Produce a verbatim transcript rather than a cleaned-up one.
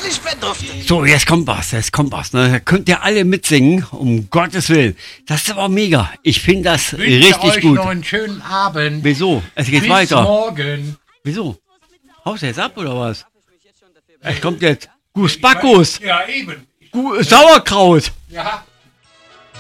köstlich verduftet. So, jetzt kommt was, jetzt kommt was. Ne? Da könnt ihr alle mitsingen, um Gottes Willen. Das ist aber mega. Ich finde das wünsche richtig euch gut. noch einen schönen Abend. Wieso? Es geht Bis weiter. morgen. Wieso? Haust du jetzt ab oder was? Es kommt jetzt Gus Bacchus, Ja, eben. Gu Sauerkraut. Ja.